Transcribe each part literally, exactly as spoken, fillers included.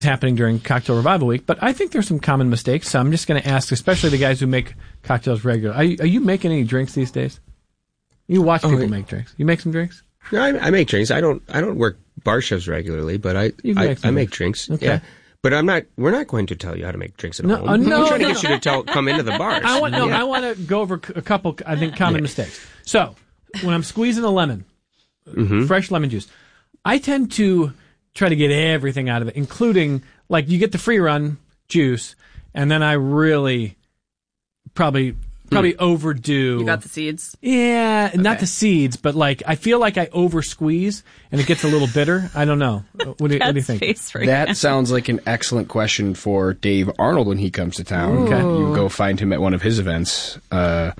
happening during Cocktail Revival Week, but I think there's some common mistakes, so I'm just going to ask, especially the guys who make cocktails regular. Are you, are you making any drinks these days? You watch people oh, make drinks. You make some drinks? No, I, I make drinks. I don't I don't work bar shifts regularly, but I I, make, I make drinks. Okay. Yeah. But I'm not. We're not going to tell you how to make drinks at no, home. Uh, no, We're trying no. to get you to tell, come into the bars. I want no. Yeah. I want to go over a couple. I think common yeah. mistakes. So when I'm squeezing a lemon, mm-hmm. fresh lemon juice, I tend to try to get everything out of it, including like you get the free run juice, and then I really probably. Probably mm. overdo. You got the seeds? Yeah, okay. not the seeds, but like I feel like I over squeeze and it gets a little bitter. I don't know. What do, what do you think? Right that now. sounds like an excellent question for Dave Arnold when he comes to town. Okay. You go find him at one of his events. Uh,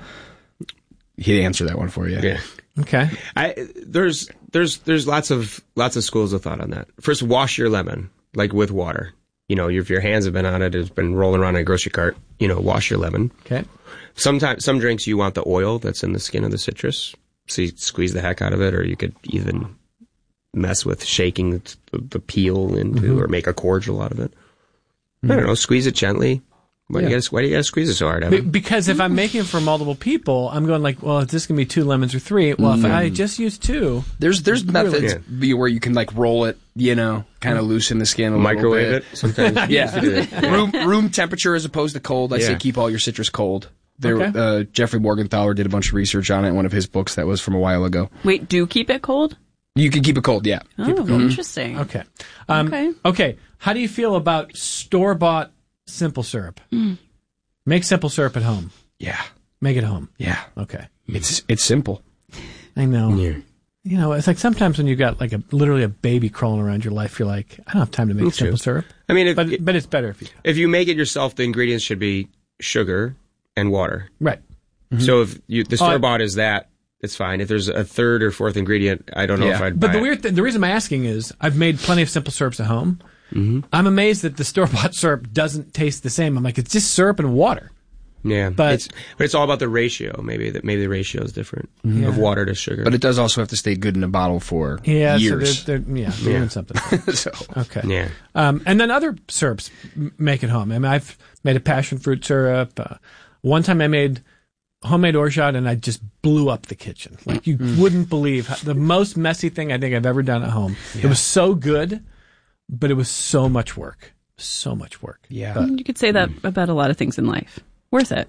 he'd answer that one for you. Yeah. Okay. I, there's there's there's lots of lots of schools of thought on that. First, wash your lemon like with water. You know, if your hands have been on it, it's been rolling around in a grocery cart. You know, wash your lemon. Okay. Sometimes, some drinks you want the oil that's in the skin of the citrus, so you squeeze the heck out of it, or you could even mess with shaking the, the peel into, mm-hmm. or make a cordial out of it. Mm-hmm. I don't know, squeeze it gently. Why, yeah. do you gotta, why do you gotta squeeze it so hard, Evan? Be- because if I'm making it for multiple people, I'm going like, well, is this gonna be two lemons or three? Well, mm. if I just use two, there's there's methods yeah. where you can like roll it, you know, kind of loosen the skin a Microwave little bit. it sometimes. yeah, yeah. room room temperature as opposed to cold. I yeah. say keep all your citrus cold. There, okay. uh, Jeffrey Morgenthaler did a bunch of research on it in one of his books that was from a while ago. Wait, do keep it cold? You can keep it cold, yeah. Oh, keep it cold. Interesting. Okay. Um, okay. Okay. How do you feel about store-bought simple syrup? Mm. Make simple syrup at home. Yeah. Make it home. Yeah. Okay. It's it's simple. I know. Yeah. You know, it's like sometimes when you got like a literally a baby crawling around your life, you're like, I don't have time to make That's simple true. syrup. I mean, if, but but it's better if you if you make it yourself. The ingredients should be sugar and water. Right. Mm-hmm. So if you, the store bought is that, it's fine. If there's a third or fourth ingredient, I don't know yeah. if I'd. But buy the it. weird th- the reason I'm asking is I've made plenty of simple syrups at home. Mm-hmm. I'm amazed that the store bought syrup doesn't taste the same. I'm like, it's just syrup and water. Yeah, but it's, but it's all about the ratio. Maybe that maybe the ratio is different yeah. of water to sugar. But it does also have to stay good in a bottle for yeah, years. So they're, they're, yeah, they're yeah. doing something. so okay, yeah. Um, and then other syrups m- make at home. I mean, I've made a passion fruit syrup. Uh, one time I made homemade orgeat, and I just blew up the kitchen. Like you mm. wouldn't believe how, the most messy thing I think I've ever done at home. Yeah. It was so good, but it was so much work. So much work. Yeah, but, you could say that mm. about a lot of things in life. Worth it.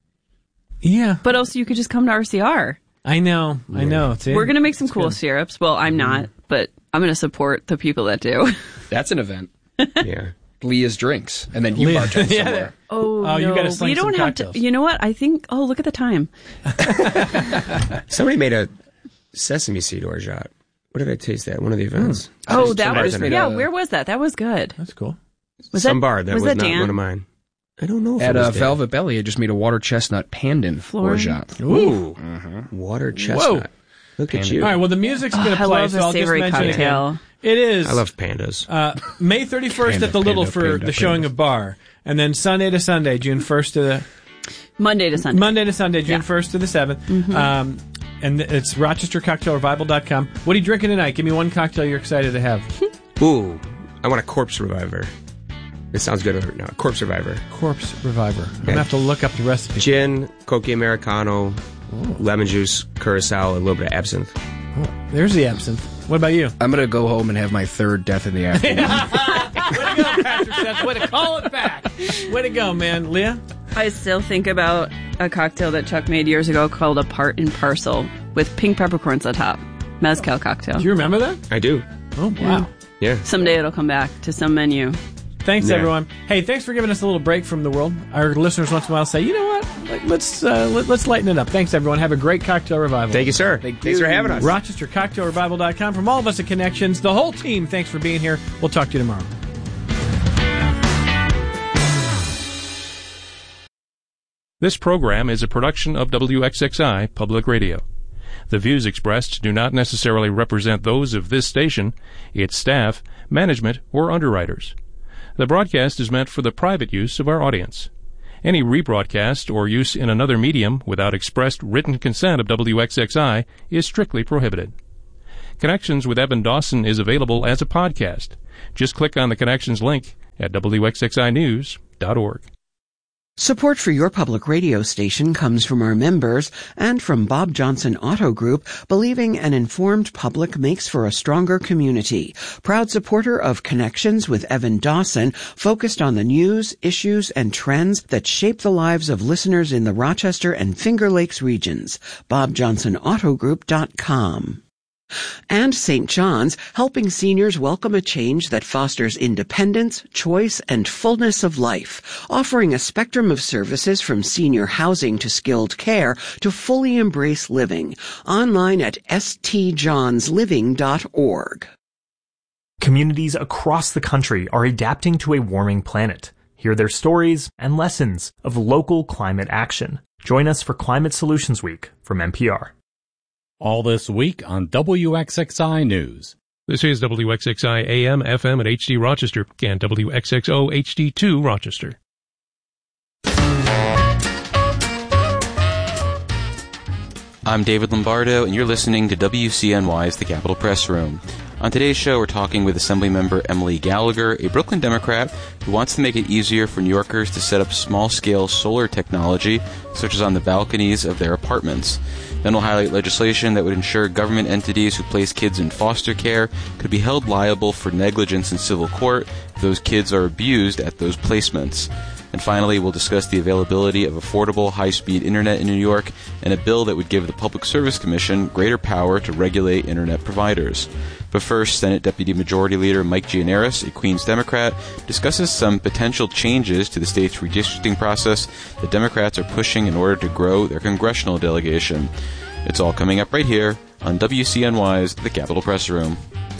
Yeah. But also you could just come to R C R. I know. Yeah. I know. See? We're going to make some That's cool good. syrups. Well, I'm not, but I'm going to support the people that do. That's an event. Yeah. Leah's drinks, and then you Leah. bartend yeah. somewhere. Oh, oh no. you got to sling we don't some have cocktails. to. You know what? I think. Oh, look at the time. Somebody made a sesame seed orgeat. What did I taste at one of the events? Mm. Oh, that Some was bartender. yeah. Where was that? That was good. That's cool. Was Some that, bar that was, was, that not Dan? one of mine. I don't know if At it was uh, Dan. Velvet Belly, I just made a water chestnut pandan Floor? orgeat. Ooh, Mm-hmm. water chestnut. Look at Pandan. you. All right. Well, the music's going Oh, to I play, love so a I'll just savory mention cocktail. it. Again. It is. I love pandas. Uh, May thirty-first Panda, at the Little panda, for panda, the showing panda. of Bar, and then Sunday to Sunday, June first to the Monday to Sunday. Monday to Sunday, June Yeah. first to the seventh. Mm-hmm. Um, and it's Rochester Cocktail Revival dot com. What are you drinking tonight? Give me one cocktail you're excited to have. Ooh, I want a corpse reviver. It sounds good right now. Corpse reviver. Corpse Reviver. I'm going to have to look up the recipe. Gin, Coke Americano, Oh. lemon juice, curacao, a little bit of absinthe. Oh, there's the absinthe. What about you? I'm gonna go home and have my third death in the afternoon. Way to go, Patrick Seth. Way to call it back. Way to go, man. Leah? I still think about a cocktail that Chuck made years ago called a Part and Parcel with pink peppercorns on top. Mezcal cocktail. Do you remember that? I do. Oh, wow. Yeah. Someday it'll come back to some menu. Thanks, Yeah. everyone. Hey, thanks for giving us a little break from the world. Our listeners once in a while say, you know what? Like, let's uh, let, let's lighten it up. Thanks, everyone. Have a great cocktail revival. Thank you, sir. Thank Thanks you. for having us. Rochester Cocktail Revival dot com. From all of us at Connections, the whole team, thanks for being here. We'll talk to you tomorrow. This program is a production of W X X I Public Radio. The views expressed do not necessarily represent those of this station, its staff, management, or underwriters. The broadcast is meant for the private use of our audience. Any rebroadcast or use in another medium without expressed written consent of W X X I is strictly prohibited. Connections with Evan Dawson is available as a podcast. Just click on the Connections link at W X X I news dot org. Support for your public radio station comes from our members and from Bob Johnson Auto Group, believing an informed public makes for a stronger community. Proud supporter of Connections with Evan Dawson, focused on the news, issues, and trends that shape the lives of listeners in the Rochester and Finger Lakes regions. bob johnson auto group dot com. And Saint John's, helping seniors welcome a change that fosters independence, choice, and fullness of life, offering a spectrum of services from senior housing to skilled care to fully embrace living. Online at s t johns living dot org. Communities across the country are adapting to a warming planet. Hear their stories and lessons of local climate action. Join us for Climate Solutions Week from N P R. All this week on W X X I News. This is W X X I A M, F M, and H D Rochester, and W X X O H D two Rochester. I'm David Lombardo, and you're listening to W C N Y's The Capitol Press Room. On today's show, we're talking with Assemblymember Emily Gallagher, a Brooklyn Democrat who wants to make it easier for New Yorkers to set up small-scale solar technology, such as on the balconies of their apartments. Then we'll highlight legislation that would ensure government entities who place kids in foster care could be held liable for negligence in civil court if those kids are abused at those placements. And finally, we'll discuss the availability of affordable, high-speed internet in New York and a bill that would give the Public Service Commission greater power to regulate internet providers. But first, Senate Deputy Majority Leader Mike Gianaris, a Queens Democrat, discusses some potential changes to the state's redistricting process that Democrats are pushing in order to grow their congressional delegation. It's all coming up right here on W C N Y's The Capitol Press Room.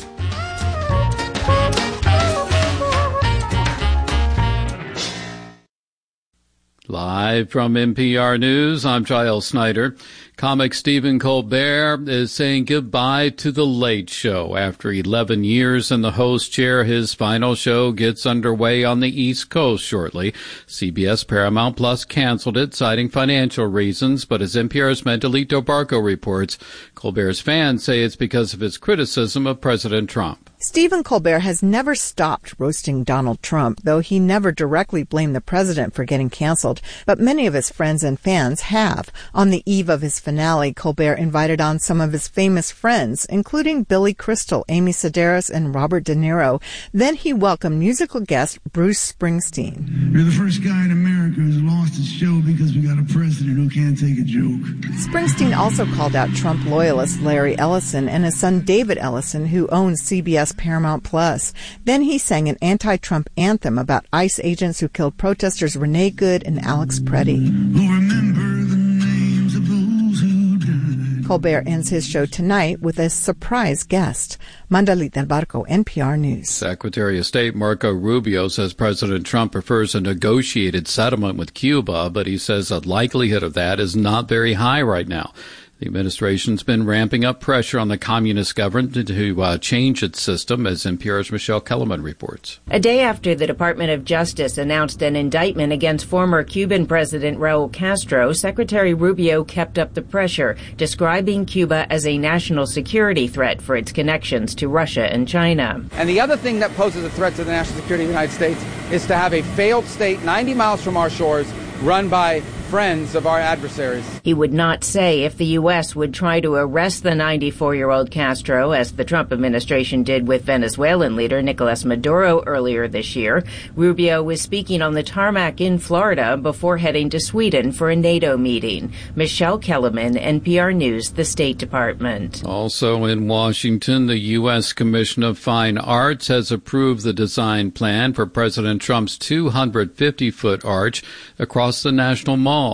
Live from N P R News, I'm Giles Snyder. Comic Stephen Colbert is saying goodbye to The Late Show. After eleven years in the host chair, his final show gets underway on the East Coast shortly. C B S Paramount Plus canceled it, citing financial reasons, but as N P R's Mandelito Barco reports, Colbert's fans say it's because of his criticism of President Trump. Stephen Colbert has never stopped roasting Donald Trump, though he never directly blamed the president for getting canceled. But many of his friends and fans have. On the eve of his finale, Colbert invited on some of his famous friends, including Billy Crystal, Amy Sedaris, and Robert De Niro. Then he welcomed musical guest Bruce Springsteen. You're the first guy in America who's lost his show because we got a president who can't take a joke. Springsteen also called out Trump loyalist Larry Ellison and his son David Ellison, who owns C B S Paramount Plus. Then he sang an anti-Trump anthem about ICE agents who killed protesters Renee Good and Alex Preddy. Who remember the names of those who died. Colbert ends his show tonight with a surprise guest. Mandalit Del Barco, N P R News. Secretary of State Marco Rubio says President Trump prefers a negotiated settlement with Cuba, but he says the likelihood of that is not very high right now. The administration's been ramping up pressure on the communist government to uh, change its system, as N P R's Michelle Kellerman reports. A day after the Department of Justice announced an indictment against former Cuban President Raul Castro, Secretary Rubio kept up the pressure, describing Cuba as a national security threat for its connections to Russia and China. And the other thing that poses a threat to the national security of the United States is to have a failed state ninety miles from our shores run by friends of our adversaries. He would not say if the U S would try to arrest the ninety-four-year-old Castro, as the Trump administration did with Venezuelan leader Nicolas Maduro earlier this year. Rubio was speaking on the tarmac in Florida before heading to Sweden for a NATO meeting. Michelle Kellerman, N P R News, the State Department. Also in Washington, the U S Commission of Fine Arts has approved the design plan for President Trump's two hundred fifty foot arch across the National Mall.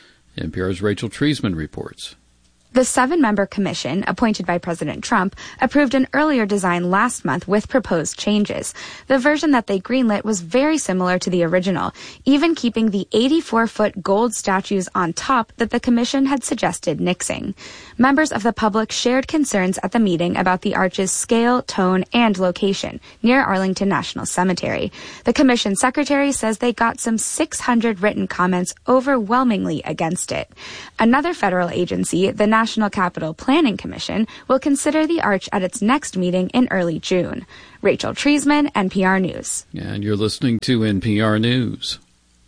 N P R's Rachel Treisman reports. The seven-member commission, appointed by President Trump, approved an earlier design last month with proposed changes. The version that they greenlit was very similar to the original, even keeping the eighty-four foot gold statues on top that the commission had suggested nixing. Members of the public shared concerns at the meeting about the arch's scale, tone, and location near Arlington National Cemetery. The commission secretary says they got some six hundred written comments overwhelmingly against it. Another federal agency, the National Capital Planning Commission, will consider the arch at its next meeting in early June. Rachel Treisman, N P R News. And you're listening to N P R News.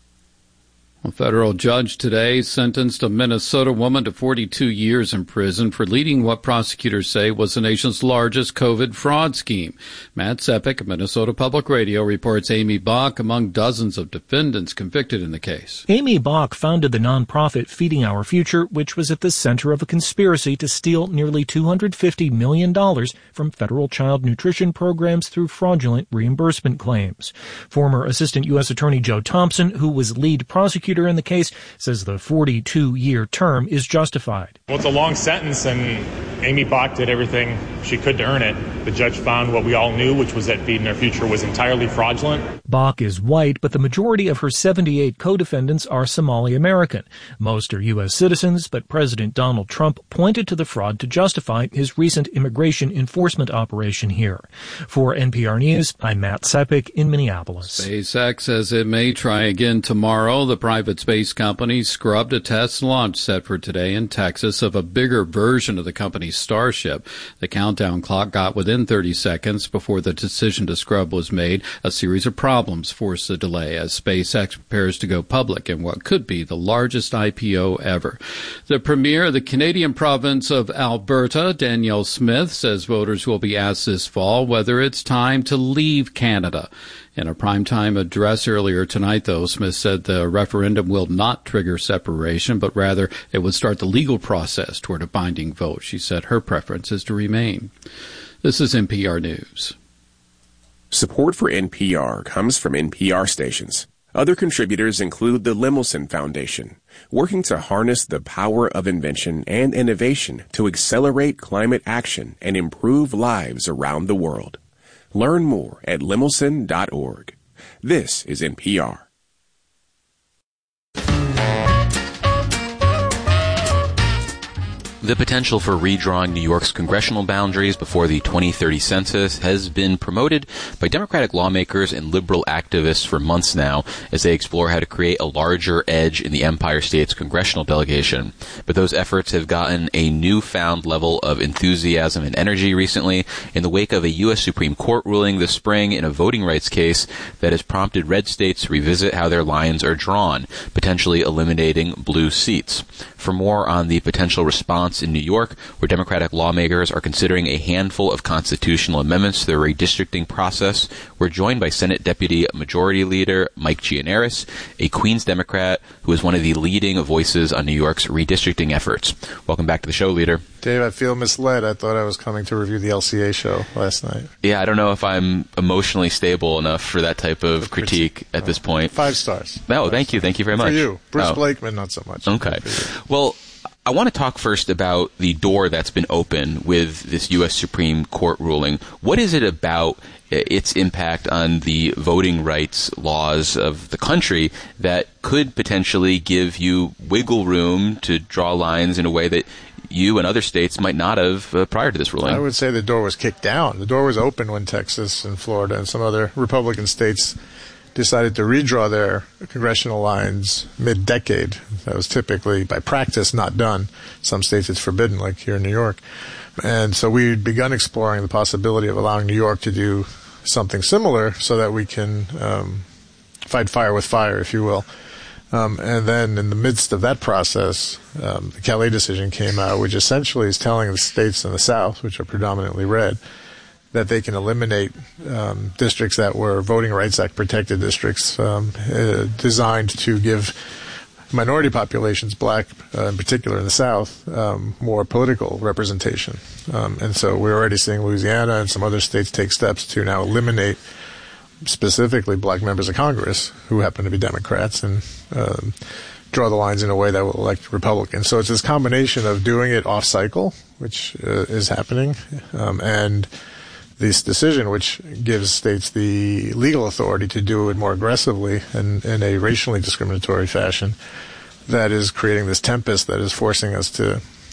A federal judge today sentenced a Minnesota woman to forty-two years in prison for leading what prosecutors say was the nation's largest COVID fraud scheme. Matt Sepik of Minnesota Public Radio reports Amy Bach among dozens of defendants convicted in the case. Amy Bach founded the nonprofit Feeding Our Future, which was at the center of a conspiracy to steal nearly two hundred fifty million dollars from federal child nutrition programs through fraudulent reimbursement claims. Former Assistant U S Attorney Joe Thompson, who was lead prosecutor in the case, says the forty-two year term is justified. Well, it's a long sentence, and Amy Bach did everything she could to earn it. The judge found what we all knew, which was that Feeding Our Future was entirely fraudulent. Bach is white, but the majority of her seventy-eight co-defendants are Somali American. Most are U S citizens, but President Donald Trump pointed to the fraud to justify his recent immigration enforcement operation here. For N P R News, I'm Matt Sepik in Minneapolis. SpaceX says it may try again tomorrow. The private space company scrubbed a test launch set for today in Texas of a bigger version of the company's Starship. The countdown clock got within thirty seconds before the decision to scrub was made. A series of problems forced the delay as SpaceX prepares to go public in what could be the largest I P O ever. The premier of the Canadian province of Alberta, Danielle Smith, says voters will be asked this fall whether it's time to leave Canada. In a primetime address earlier tonight, though, Smith said the referendum will not trigger separation, but rather it would start the legal process toward a binding vote. She said her preference is to remain. This is N P R News. Support for N P R comes from N P R stations. Other contributors include the Lemelson Foundation, working to harness the power of invention and innovation to accelerate climate action and improve lives around the world. Learn more at lemelson dot org. This is N P R. The potential for redrawing New York's congressional boundaries before the twenty thirty census has been promoted by Democratic lawmakers and liberal activists for months now as they explore how to create a larger edge in the Empire State's congressional delegation. But those efforts have gotten a newfound level of enthusiasm and energy recently in the wake of a U S Supreme Court ruling this spring in a voting rights case that has prompted red states to revisit how their lines are drawn, potentially eliminating blue seats. For more on the potential response in New York, where Democratic lawmakers are considering a handful of constitutional amendments to the redistricting process, we're joined by Senate Deputy Majority Leader Mike Gianaris, a Queens Democrat who is one of the leading voices on New York's redistricting efforts. Welcome back to the show, Leader. Dave, I feel misled. I thought I was coming to review the L C A show last night. Yeah, I don't know if I'm emotionally stable enough for that type of critique at this point. Five stars. No, Five thank stars. you. Thank you very much. For you. Bruce oh. Blakeman, not so much. Okay. Well, I want to talk first about the door that's been open with this U S Supreme Court ruling. What is it about its impact on the voting rights laws of the country that could potentially give you wiggle room to draw lines in a way that you and other states might not have uh, prior to this ruling? I would say the door was kicked down. The door was open when Texas and Florida and some other Republican states decided to redraw their congressional lines mid-decade. That was typically, by practice, not done. Some states it's forbidden, like here in New York. And so we'd begun exploring the possibility of allowing New York to do something similar so that we can um, fight fire with fire, if you will. Um, and then in the midst of that process, um, the Calais decision came out, which essentially is telling the states in the South, which are predominantly red, that they can eliminate um, districts that were Voting Rights Act protected districts um, uh, designed to give minority populations, black uh, in particular in the South, um, more political representation. Um, and so we're already seeing Louisiana and some other states take steps to now eliminate specifically black members of Congress who happen to be Democrats and um, draw the lines in a way that will elect Republicans. So it's this combination of doing it off cycle, which uh, is happening, um, and this decision, which gives states the legal authority to do it more aggressively and in a racially discriminatory fashion, that is creating this tempest that is forcing us to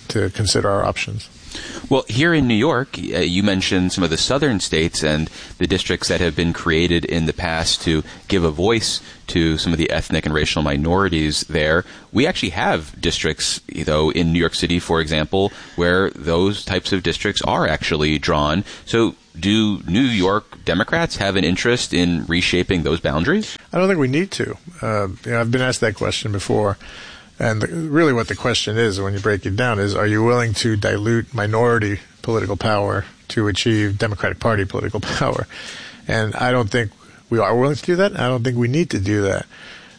to consider our options. Well, here in New York, uh, you mentioned some of the southern states and the districts that have been created in the past to give a voice to some of the ethnic and racial minorities there. We actually have districts, you know, in New York City, for example, where those types of districts are actually drawn. So do New York Democrats have an interest in reshaping those boundaries? I don't think we need to. Uh, you know, I've been asked that question before. And the, really what the question is, when you break it down, is are you willing to dilute minority political power to achieve Democratic Party political power? And I don't think we are willing to do that. I don't think we need to do that.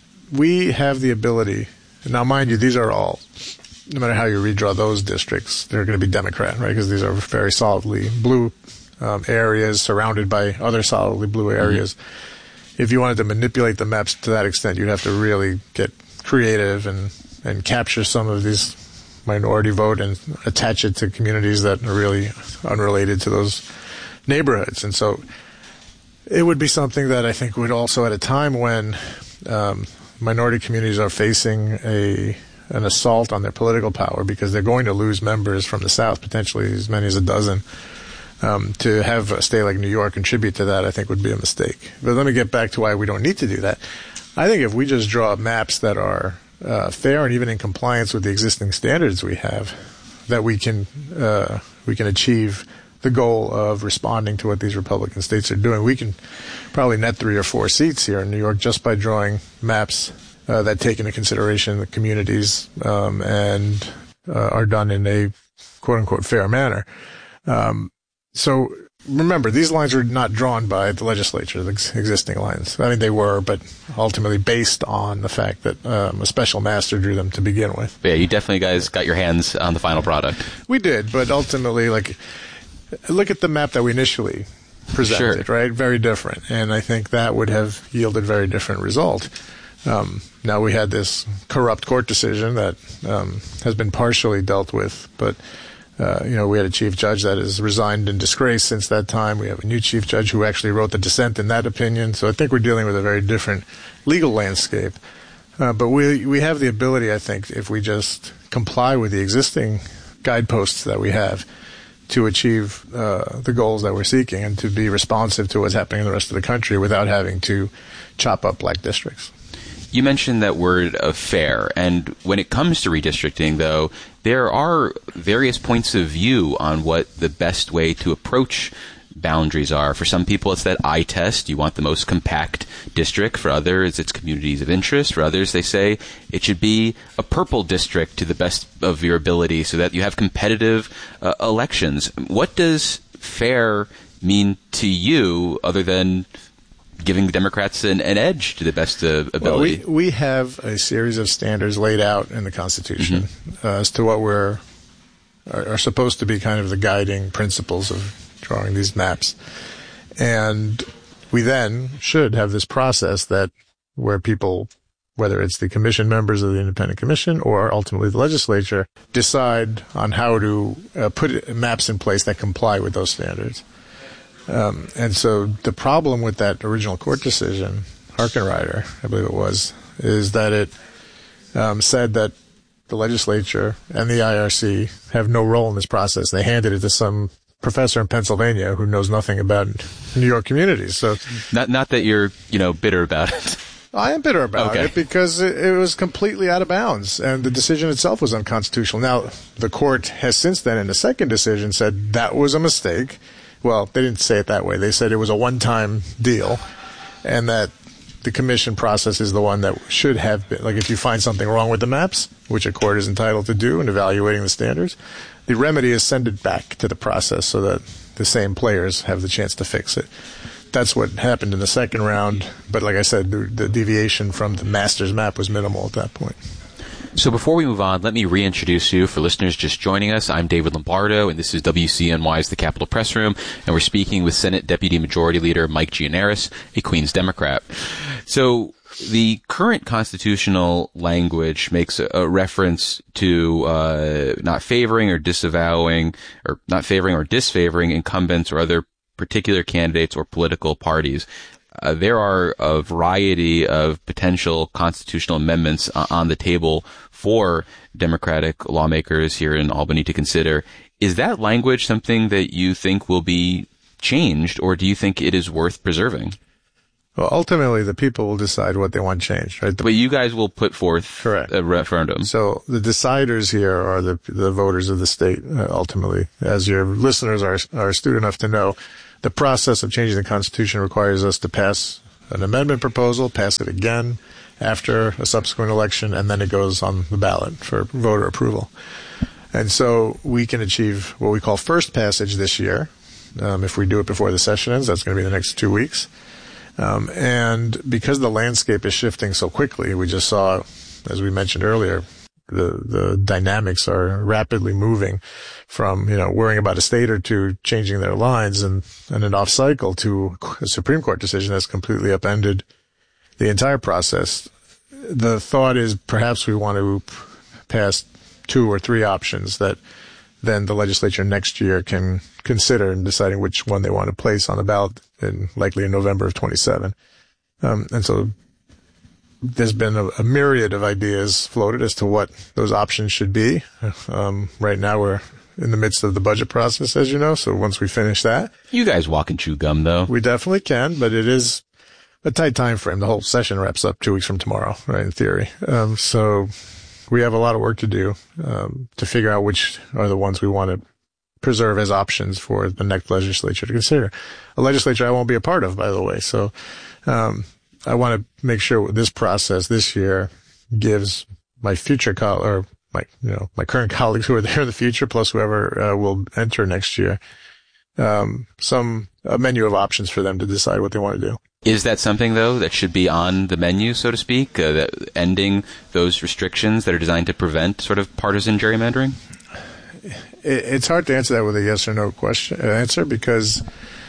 We have the ability. Now, mind you, these are all, no matter how you redraw those districts, they're going to be Democrat, right? Because these are very solidly blue um, areas surrounded by other solidly blue areas. Mm-hmm. If you wanted to manipulate the maps to that extent, you'd have to really get creative and and capture some of these minority vote and attach it to communities that are really unrelated to those neighborhoods. And so it would be something that I think would also, at a time when um, minority communities are facing a an assault on their political power because they're going to lose members from the South, potentially as many as a dozen, um, to have a state like New York contribute to that, I think would be a mistake. But let me get back to why we don't need to do that. I think if we just draw maps that are Uh, fair and even in compliance with the existing standards we have, that we can uh, we can achieve the goal of responding to what these Republican states are doing. We can probably net three or four seats here in New York just by drawing maps uh, that take into consideration the communities um, and uh, are done in a quote-unquote fair manner. Um, so remember, these lines were not drawn by the legislature, the ex- existing lines. I mean, they were, but ultimately based on the fact that um, a special master drew them to begin with. Yeah, you definitely guys got your hands on the final product. We did, but ultimately, like, look at the map that we initially presented, sure. right? Very different. And I think that would have yielded very different result. Um, now we had this corrupt court decision that um, has been partially dealt with, but Uh, you know, we had a chief judge that has resigned in disgrace since that time. We have a new chief judge who actually wrote the dissent in that opinion. So I think we're dealing with a very different legal landscape. Uh, but we we have the ability, I think, if we just comply with the existing guideposts that we have, to achieve uh, the goals that we're seeking and to be responsive to what's happening in the rest of the country without having to chop up black districts. You mentioned that word of fair, and when it comes to redistricting, though, there are various points of view on what the best way to approach boundaries are. For some people, it's that eye test. You want the most compact district. For others, it's communities of interest. For others, they say it should be a purple district to the best of your ability so that you have competitive uh, elections. What does fair mean to you other than giving the Democrats an, an edge to the best uh, ability? Well, we, we have a series of standards laid out in the Constitution mm-hmm. uh, as to what we're are, are supposed to be kind of the guiding principles of drawing these maps. And we then should have this process that where people, whether it's the commission members of the independent commission or ultimately the legislature, decide on how to uh, put maps in place that comply with those standards. Um, and so the problem with that original court decision, Harkenrider, I believe it was, is that it um, said that the legislature and the I R C have no role in this process. They handed it to some professor in Pennsylvania who knows nothing about New York communities. So, not not that you're you know bitter about it. I am bitter about okay. it because it, it was completely out of bounds, and the decision itself was unconstitutional. Now, the court has since then, in the second decision, said that was a mistake. Well, they didn't say it that way. They said it was a one-time deal, and that the commission process is the one that should have been. Like, if you find something wrong with the maps, which a court is entitled to do in evaluating the standards, the remedy is send it back to the process so that the same players have the chance to fix it. That's what happened in the second round. But like I said, the, the deviation from the master's map was minimal at that point. So before we move on, let me reintroduce you for listeners just joining us. I'm David Lombardo, and this is W C N Y's The Capitol Press Room, and we're speaking with Senate Deputy Majority Leader Mike Gianaris, a Queens Democrat. So the current constitutional language makes a, a reference to uh, not favoring or disavowing, or not favoring or disfavoring incumbents or other particular candidates or political parties. uh, there are a variety of potential constitutional amendments uh, on the table for Democratic lawmakers here in Albany to consider. Is that language something that you think will be changed, or do you think it is worth preserving? Well, ultimately, the people will decide what they want changed, right? The, but you guys will put forth correct. a referendum. So the deciders here are the the voters of the state, uh, ultimately. As your listeners are, are astute enough to know, the process of changing the Constitution requires us to pass an amendment proposal, pass it again after a subsequent election, and then it goes on the ballot for voter approval. And so we can achieve what we call first passage this year. Um, if we do it before the session ends, that's going to be the next two weeks. Um, and because the landscape is shifting so quickly, we just saw, as we mentioned earlier, the, the dynamics are rapidly moving from, you know, worrying about a state or two changing their lines and, and an off cycle to a Supreme Court decision that's completely upended the entire process. The thought is perhaps we want to pass two or three options that then the legislature next year can consider in deciding which one they want to place on the ballot in likely in November of twenty-seven. Um, and so there's been a, a myriad of ideas floated as to what those options should be. Um, right now we're in the midst of the budget process, as you know. So once we finish that, you guys walk and chew gum, though. We definitely can, but it is a tight time frame. The whole session wraps up two weeks from tomorrow, right? In theory. Um, so we have a lot of work to do, um, to figure out which are the ones we want to preserve as options for the next legislature to consider. A legislature I won't be a part of, by the way. So, um, I want to make sure this process this year gives my future coll- or my, you know, my current colleagues who are there in the future, plus whoever uh, will enter next year, um, some a menu of options for them to decide what they want to do. Is that something, though, that should be on the menu, so to speak, uh, that ending those restrictions that are designed to prevent sort of partisan gerrymandering? It's hard to answer that with a yes or no question answer because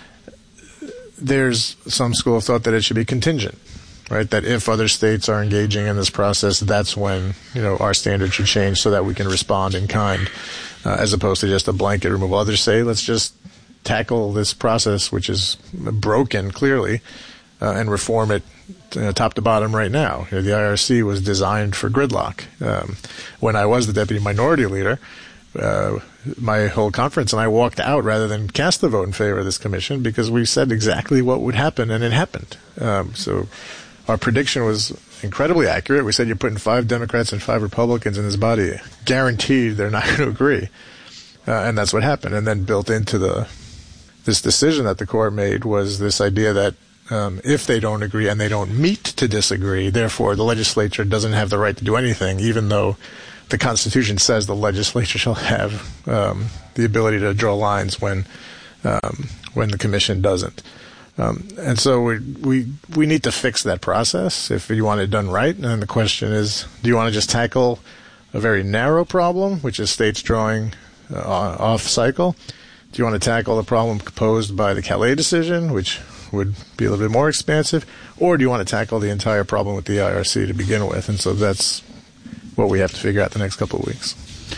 there's some school of thought that it should be contingent, right? That if other states are engaging in this process, that's when, you know, our standard should change so that we can respond in kind, uh, as opposed to just a blanket removal. Others say, let's just tackle this process, which is broken clearly, uh, and reform it uh, top to bottom right now. You know, the I R C was designed for gridlock. Um, when I was the deputy minority leader, uh, my whole conference and I walked out rather than cast the vote in favor of this commission because we said exactly what would happen, and it happened. Um, so our prediction was incredibly accurate. We said you're putting five Democrats and five Republicans in this body. Guaranteed they're not going to agree. Uh, and that's what happened. And then built into the this decision that the court made was this idea that um, if they don't agree and they don't meet to disagree, therefore the legislature doesn't have the right to do anything, even though the Constitution says the legislature shall have um, the ability to draw lines when um, when the commission doesn't. Um, and so we, we we need to fix that process if you want it done right. And the question is, do you want to just tackle a very narrow problem, which is states drawing uh, off cycle? Do you want to tackle the problem posed by the Calais decision, which would be a little bit more expansive? Or do you want to tackle the entire problem with the I R C to begin with? And so that's what we have to figure out the next couple of weeks.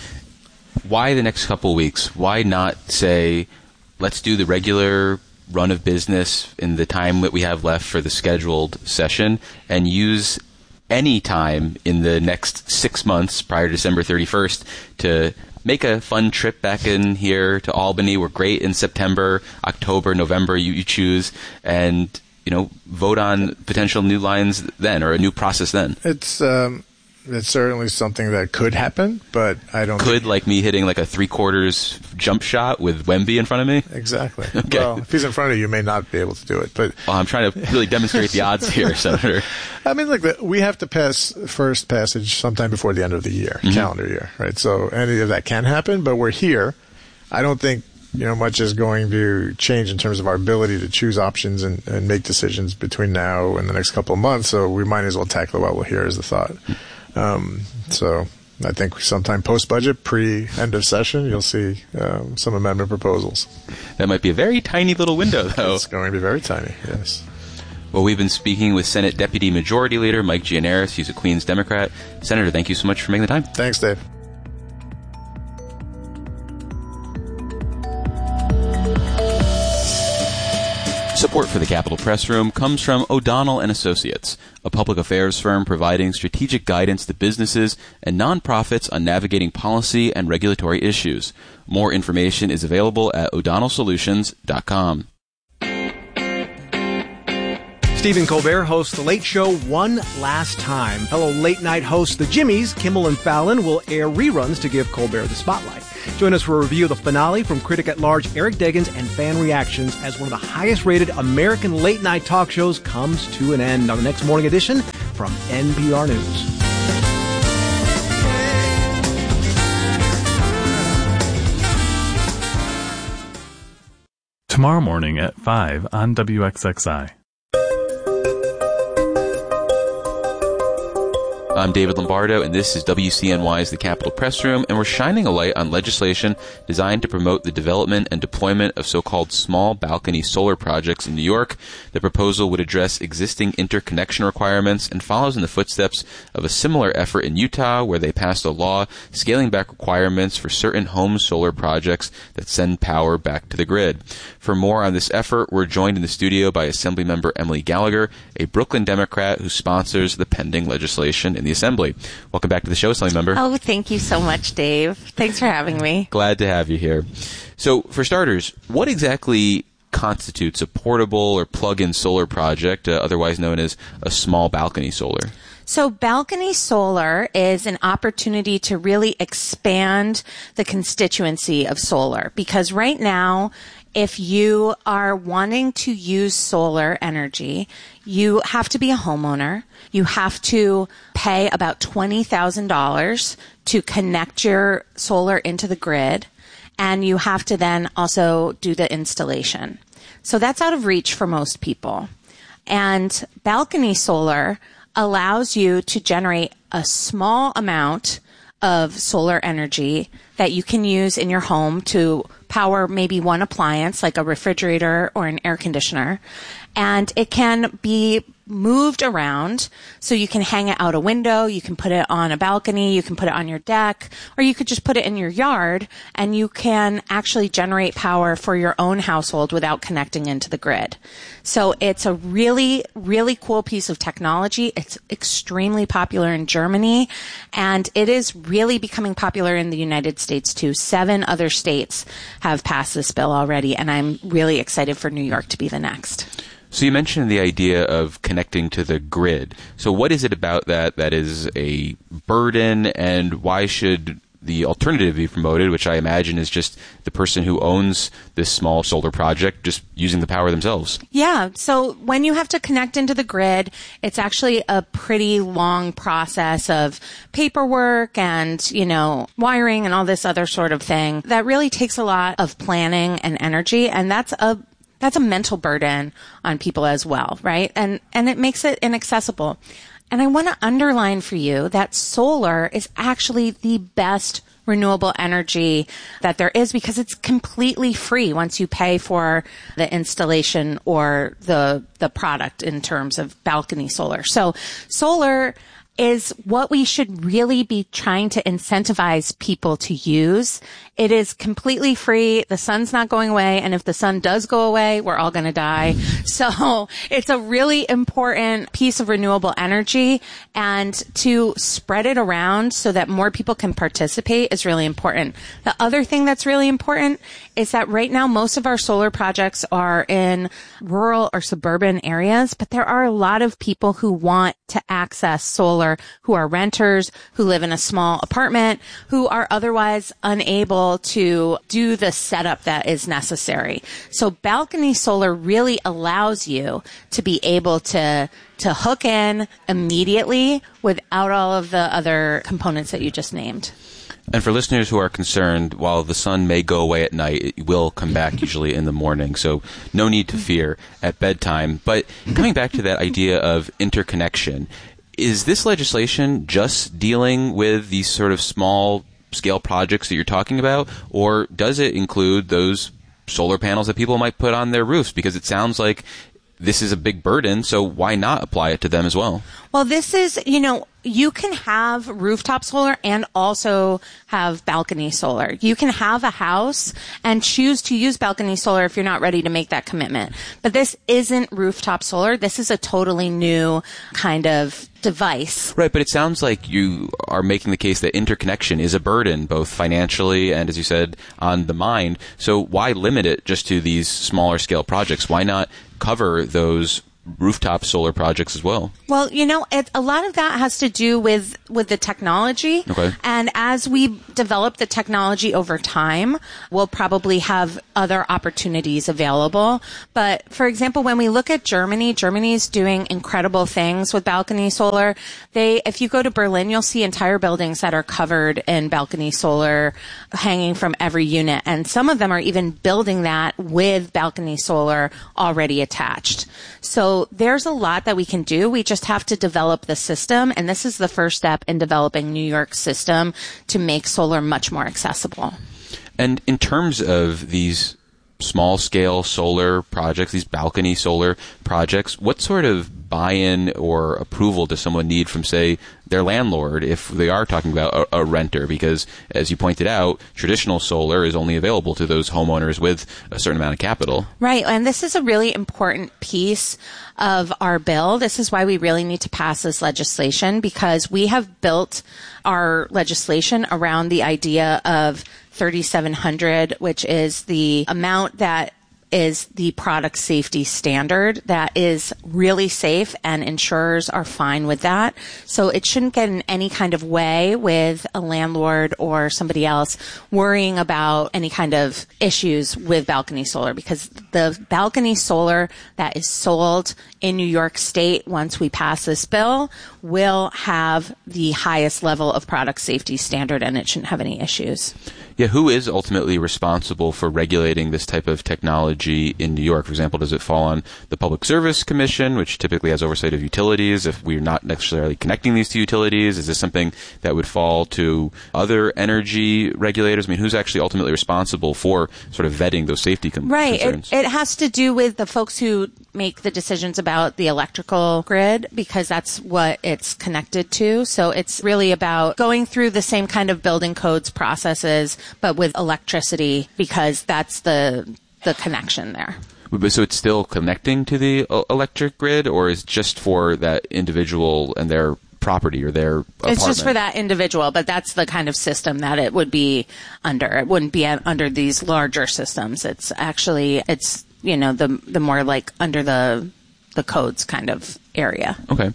Why the next couple of weeks? Why not say, let's do the regular run of business in the time that we have left for the scheduled session and use any time in the next six months prior to December thirty-first to make a fun trip back in here to Albany. We're great in September, October, November, you, you choose, and, you know, vote on potential new lines then, or a new process then. It's, um, it's certainly something that could happen, but I don't Could, think... like me hitting like a three-quarters jump shot with Wemby in front of me? Exactly. Okay. Well, if he's in front of you, you may not be able to do it, but... Well, I'm trying to really demonstrate the odds here, Senator. I mean, look, we have to pass first passage sometime before the end of the year, mm-hmm. calendar year, right? So any of that can happen, but we're here. I don't think, you know, much is going to change in terms of our ability to choose options and, and make decisions between now and the next couple of months, so we might as well tackle it while we're here is the thought. Um, so I think sometime post-budget, pre-end of session, you'll see um, some amendment proposals. That might be a very tiny little window, though. It's going to be very tiny, yes. Well, we've been speaking with Senate Deputy Majority Leader Mike Gianaris. He's a Queens Democrat. Senator, thank you so much for making the time. Thanks, Dave. So Support for the Capitol Press Room comes from O'Donnell and Associates, a public affairs firm providing strategic guidance to businesses and nonprofits on navigating policy and regulatory issues. More information is available at o'donnell solutions dot com. Stephen Colbert hosts The Late Show one last time. Fellow late-night hosts The Jimmys, Kimmel and Fallon, will air reruns to give Colbert the spotlight. Join us for a review of the finale from critic-at-large Eric Deggans and fan reactions as one of the highest-rated American late-night talk shows comes to an end on the next morning edition from N P R News. Tomorrow morning at five on W X X I. I'm David Lombardo, and this is W C N Y's The Capitol Press Room, and we're shining a light on legislation designed to promote the development and deployment of so-called small balcony solar projects in New York. The proposal would address existing interconnection requirements and follows in the footsteps of a similar effort in Utah, where they passed a law scaling back requirements for certain home solar projects that send power back to the grid. For more on this effort, we're joined in the studio by Assemblymember Emily Gallagher, a Brooklyn Democrat who sponsors the pending legislation in the Assembly. Welcome back to the show, Assemblymember. Oh, thank you so much, Dave. Thanks for having me. Glad to have you here. So, for starters, what exactly constitutes a portable or plug-in solar project, uh, otherwise known as a small balcony solar? So balcony solar is an opportunity to really expand the constituency of solar, because right now, if you are wanting to use solar energy, you have to be a homeowner. You have to pay about twenty thousand dollars to connect your solar into the grid, and you have to then also do the installation. So that's out of reach for most people. And balcony solar allows you to generate a small amount of solar energy that you can use in your home to power maybe one appliance like a refrigerator or an air conditioner. And it can be moved around, so you can hang it out a window, you can put it on a balcony, you can put it on your deck, or you could just put it in your yard, and you can actually generate power for your own household without connecting into the grid. So it's a really, really cool piece of technology. It's extremely popular in Germany, and it is really becoming popular in the United States too. Seven other states have passed this bill already, and I'm really excited for New York to be the next. So you mentioned the idea of connecting to the grid. So what is it about that that is a burden, and why should the alternative be promoted, which I imagine is just the person who owns this small solar project just using the power themselves? Yeah. So when you have to connect into the grid, it's actually a pretty long process of paperwork and, you know, wiring and all this other sort of thing that really takes a lot of planning and energy. And that's a That's a mental burden on people as well, right? And and it makes it inaccessible. And I want to underline for you that solar is actually the best renewable energy that there is, because it's completely free once you pay for the installation or the the product in terms of balcony solar. So solar is what we should really be trying to incentivize people to use. It is completely free. The sun's not going away. And if the sun does go away, we're all going to die. So it's a really important piece of renewable energy, and to spread it around so that more people can participate is really important. The other thing that's really important is that right now most of our solar projects are in rural or suburban areas, but there are a lot of people who want to access solar, who are renters, who live in a small apartment, who are otherwise unable to do the setup that is necessary. So balcony solar really allows you to be able to to hook in immediately without all of the other components that you just named. And for listeners who are concerned, while the sun may go away at night, it will come back usually in the morning. So no need to fear at bedtime. But coming back to that idea of interconnection, is this legislation just dealing with these sort of small scale projects that you're talking about, or does it include those solar panels that people might put on their roofs? Because it sounds like this is a big burden, so why not apply it to them as well? Well, this is, you know, you can have rooftop solar and also have balcony solar. You can have a house and choose to use balcony solar if you're not ready to make that commitment. But this isn't rooftop solar. This is a totally new kind of device. Right, but it sounds like you are making the case that interconnection is a burden, both financially and, as you said, on the mind. So why limit it just to these smaller scale projects? Why not cover those rooftop solar projects as well? Well, you know, it, a lot of that has to do with, with the technology. Okay. And as we develop the technology over time, we'll probably have other opportunities available. But for example, when we look at Germany, Germany's doing incredible things with balcony solar. They, if you go to Berlin, you'll see entire buildings that are covered in balcony solar hanging from every unit. And some of them are even building that with balcony solar already attached. So there's a lot that we can do. We just have to develop the system, and this is the first step in developing New York's system to make solar much more accessible. And in terms of these small-scale solar projects, these balcony solar projects, what sort of buy-in or approval does someone need from, say, their landlord if they are talking about a, a renter? Because, as you pointed out, traditional solar is only available to those homeowners with a certain amount of capital. Right, and this is a really important piece of our bill. This is why we really need to pass this legislation, because we have built our legislation around the idea of thirty-seven hundred, which is the amount that is the product safety standard that is really safe, and insurers are fine with that. So it shouldn't get in any kind of way with a landlord or somebody else worrying about any kind of issues with balcony solar, because the balcony solar that is sold in New York State, once we pass this bill, will have the highest level of product safety standard, and it shouldn't have any issues. Yeah, who is ultimately responsible for regulating this type of technology in New York? For example, does it fall on the Public Service Commission, which typically has oversight of utilities, if we're not necessarily connecting these to utilities? Is this something that would fall to other energy regulators? I mean, who's actually ultimately responsible for sort of vetting those safety con- right. concerns? Right. It, it has to do with the folks who make the decisions about the electrical grid, because that's what it's connected to. So it's really about going through the same kind of building codes processes, but with electricity, because that's the the connection there. So it's still connecting to the electric grid, or is just for that individual and their property or their apartment? It's just for that individual, but that's the kind of system that it would be under. It wouldn't be under these larger systems. It's actually, it's, you know, the the more like under the the codes kind of area. Okay.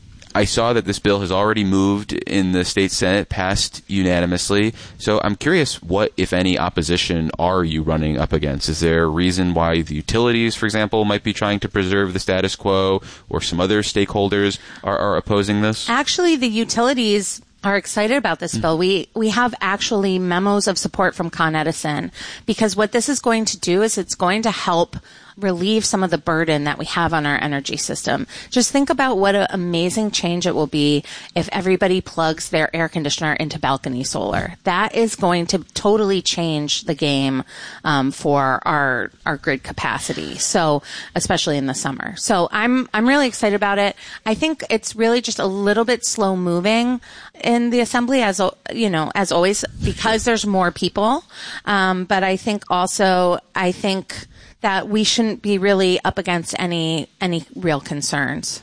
I saw that this bill has already moved in the state Senate, passed unanimously. So I'm curious, what, if any, opposition are you running up against? Is there a reason why the utilities, for example, might be trying to preserve the status quo, or some other stakeholders are, are opposing this? Actually, the utilities are excited about this bill. We we have actually memos of support from Con Edison, because what this is going to do is it's going to help relieve some of the burden that we have on our energy system. Just think about what an amazing change it will be if everybody plugs their air conditioner into balcony solar. That is going to totally change the game um, for our our grid capacity. So, especially in the summer. So I'm I'm really excited about it. I think it's really just a little bit slow moving in the assembly, as you know, as always, because there's more people. Um, but I think also, I think that we shouldn't be really up against any any real concerns.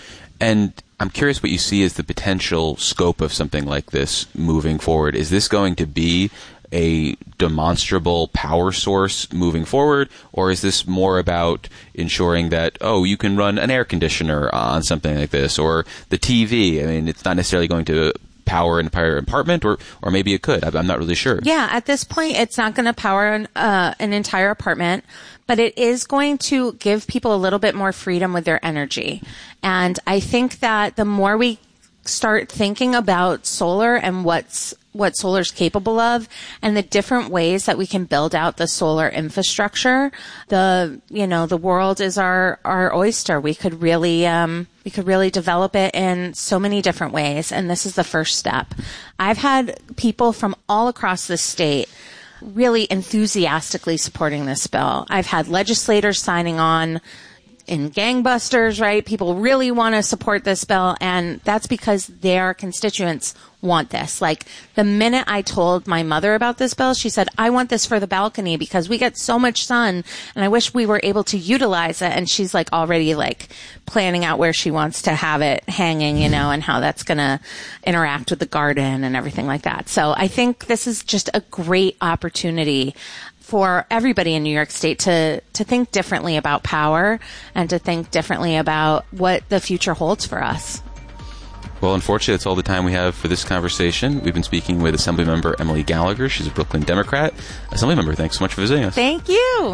And I'm curious what you see as the potential scope of something like this moving forward. Is this going to be a demonstrable power source moving forward, or is this more about ensuring that, oh, you can run an air conditioner on something like this, or the T V? I mean, it's not necessarily going to power an entire apartment, or or maybe it could. I'm not really sure. Yeah, at this point, it's not going to power an, uh, an entire apartment, but it is going to give people a little bit more freedom with their energy. And I think that the more we start thinking about solar and what's what solar's capable of, and the different ways that we can build out the solar infrastructure, the you know the world is our our oyster. We could really um, we could really develop it in so many different ways, and this is the first step. I've had people from all across the state really enthusiastically supporting this bill. I've had legislators signing on in gangbusters, right? People really want to support this bill, and that's because their constituents want this. Like, the minute I told my mother about this bill, she said, I want this for the balcony because we get so much sun and I wish we were able to utilize it. And she's like already like planning out where she wants to have it hanging, you know, and how that's going to interact with the garden and everything like that. So I think this is just a great opportunity for everybody in New York State to, to think differently about power and to think differently about what the future holds for us. Well, unfortunately, that's all the time we have for this conversation. We've been speaking with Assemblymember Emily Gallagher. She's a Brooklyn Democrat. Assemblymember, thanks so much for visiting us. Thank you.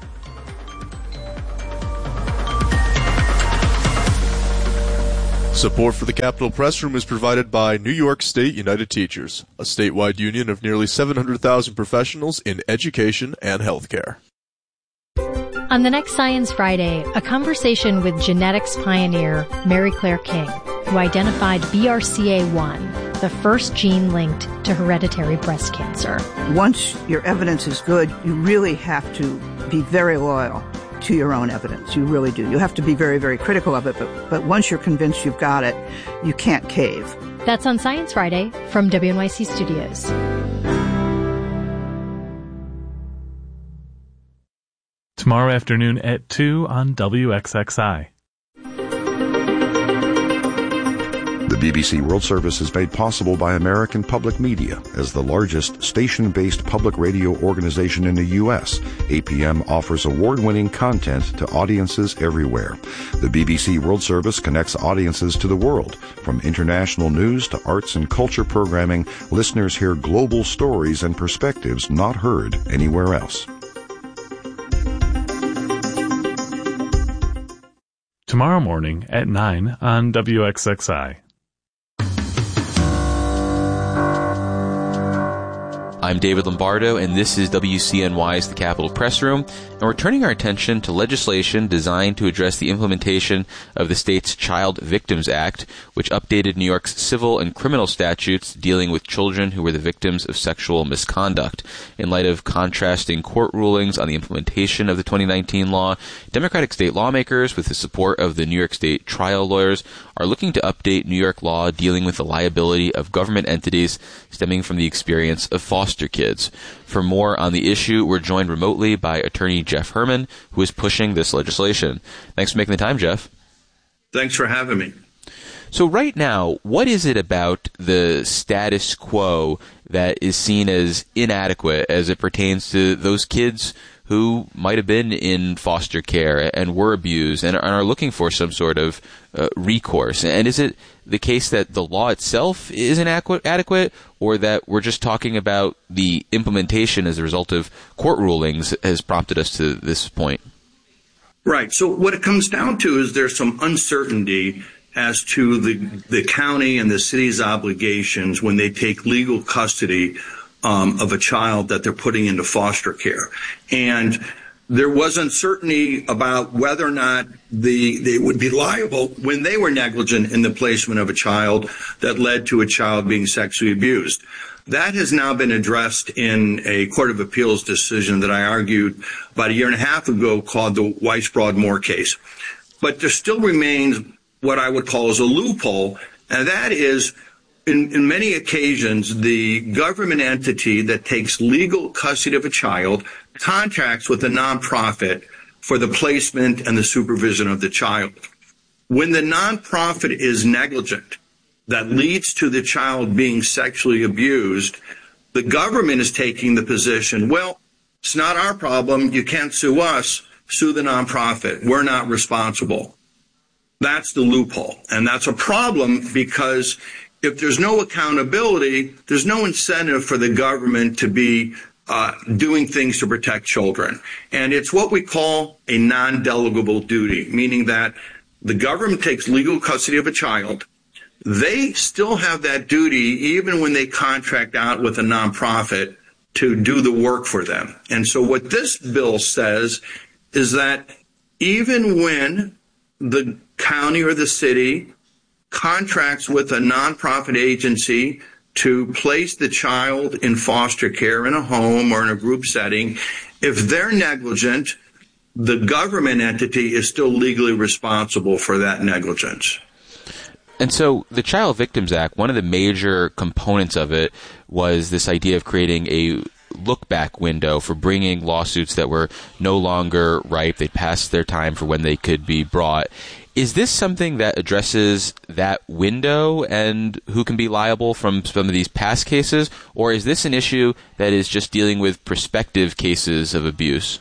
Support for the Capitol Press Room is provided by New York State United Teachers, a statewide union of nearly seven hundred thousand professionals in education and healthcare. On the next Science Friday, a conversation with genetics pioneer Mary Claire King, who identified B R C A one, the first gene linked to hereditary breast cancer. Once your evidence is good, you really have to be very loyal to your own evidence. You really do. You have to be very, very critical of it, but, but once you're convinced you've got it, you can't cave. That's on Science Friday from W N Y C Studios. Tomorrow afternoon at two on W X X I. The B B C World Service is made possible by American Public Media. As the largest station-based public radio organization in the U S, A P M offers award-winning content to audiences everywhere. The B B C World Service connects audiences to the world. From international news to arts and culture programming, listeners hear global stories and perspectives not heard anywhere else. Tomorrow morning at nine on W X X I. I'm David Lombardo, and this is W C N Y's The Capitol Press Room, and we're turning our attention to legislation designed to address the implementation of the state's Child Victims Act, which updated New York's civil and criminal statutes dealing with children who were the victims of sexual misconduct. In light of contrasting court rulings on the implementation of the twenty nineteen law, Democratic state lawmakers, with the support of the New York State trial lawyers, are looking to update New York law dealing with the liability of government entities stemming from the experience of foster kids. For more on the issue, we're joined remotely by attorney Jeff Herman, who is pushing this legislation. Thanks for making the time, Jeff. Thanks for having me. So right now, what is it about the status quo that is seen as inadequate as it pertains to those kids who might have been in foster care and were abused and are looking for some sort of uh, recourse? And is it the case that the law itself isn't adequate, or that we're just talking about the implementation as a result of court rulings has prompted us to this point? Right. So what it comes down to is there's some uncertainty as to the the county and the city's obligations when they take legal custody um, of a child that they're putting into foster care. And there was uncertainty about whether or not the, they would be liable when they were negligent in the placement of a child that led to a child being sexually abused. That has now been addressed in a Court of Appeals decision that I argued about a year and a half ago called the Weiss-Broadmoor case. But there still remains what I would call as a loophole, and that is in, in many occasions the government entity that takes legal custody of a child contracts with a nonprofit for the placement and the supervision of the child. When the nonprofit is negligent, that leads to the child being sexually abused, the government is taking the position, well, it's not our problem, you can't sue us, sue the nonprofit, we're not responsible. That's the loophole. And that's a problem because if there's no accountability, there's no incentive for the government to be uh, doing things to protect children. And it's what we call a non-delegable duty, meaning that the government takes legal custody of a child. They still have that duty even when they contract out with a nonprofit to do the work for them. And so what this bill says is that even when the county or the city contracts with a nonprofit agency to place the child in foster care in a home or in a group setting, if they're negligent, the government entity is still legally responsible for that negligence. And so the Child Victims Act, one of the major components of it was this idea of creating a look-back window for bringing lawsuits that were no longer ripe. They'd passed their time for when they could be brought. Is this something that addresses that window and who can be liable from some of these past cases? Or is this an issue that is just dealing with prospective cases of abuse?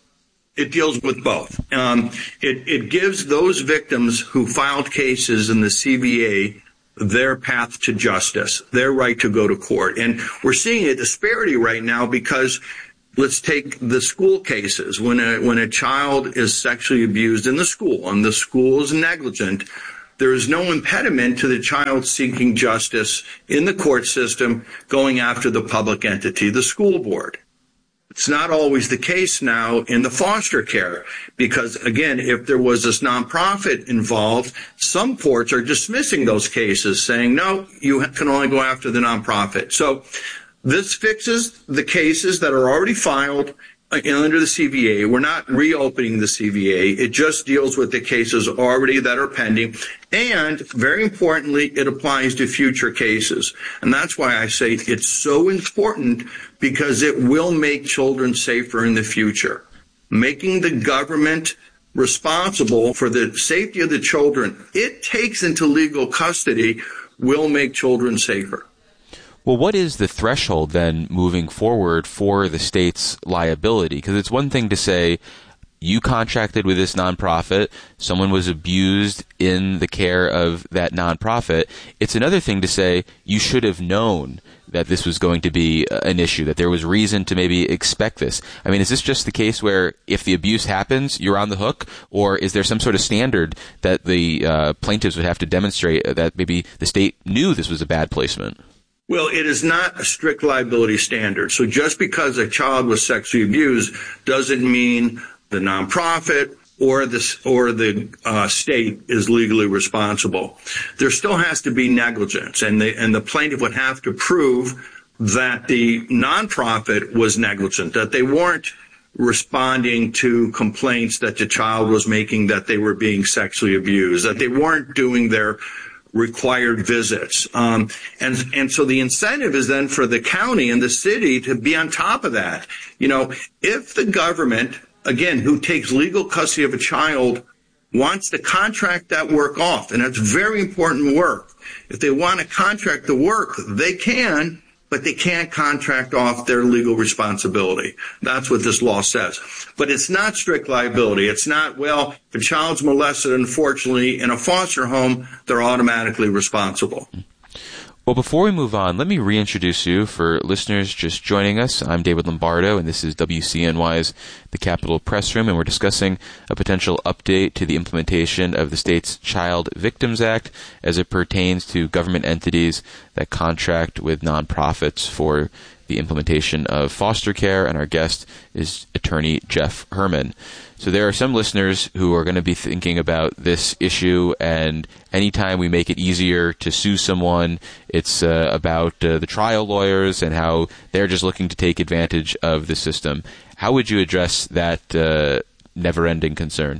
It deals with both. Um, it, it gives those victims who filed cases in the C V A their path to justice, their right to go to court. And we're seeing a disparity right now because let's take the school cases. When a, when a child is sexually abused in the school and the school is negligent, there is no impediment to the child seeking justice in the court system going after the public entity, the school board. It's not always the case now in the foster care because, again, if there was this nonprofit involved, some courts are dismissing those cases, saying, no, you can only go after the nonprofit. So this fixes the cases that are already filed under the C V A. We're not reopening the C V A. It just deals with the cases already that are pending. And very importantly, it applies to future cases. And that's why I say it's so important because it will make children safer in the future. Making the government responsible for the safety of the children it takes into legal custody will make children safer. Well, what is the threshold then moving forward for the state's liability? Because it's one thing to say you contracted with this nonprofit, someone was abused in the care of that nonprofit. It's another thing to say you should have known that this was going to be an issue, that there was reason to maybe expect this. I mean, is this just the case where if the abuse happens, you're on the hook? Or is there some sort of standard that the uh, plaintiffs would have to demonstrate that maybe the state knew this was a bad placement? Well, it is not a strict liability standard. So just because a child was sexually abused doesn't mean the nonprofit or the, or the uh, state is legally responsible. There still has to be negligence, and the, and the plaintiff would have to prove that the nonprofit was negligent, that they weren't responding to complaints that the child was making that they were being sexually abused, that they weren't doing their required visits. Um, and, and so the incentive is then for the county and the city to be on top of that. You know, if the government, again, who takes legal custody of a child, wants to contract that work off, and that's very important work. If they want to contract the work, they can, but they can't contract off their legal responsibility. That's what this law says. But it's not strict liability. It's not, well, if a child's molested, unfortunately, in a foster home, they're automatically responsible. Well, before we move on, let me reintroduce you for listeners just joining us. I'm David Lombardo, and this is W C N Y's The Capitol Press Room, and we're discussing a potential update to the implementation of the state's Child Victims Act as it pertains to government entities that contract with nonprofits for the implementation of foster care, and our guest is attorney Jeff Herman. So there are some listeners who are going to be thinking about this issue, and anytime we make it easier to sue someone, it's uh, about uh, the trial lawyers and how they're just looking to take advantage of the system. How would you address that uh, never-ending concern?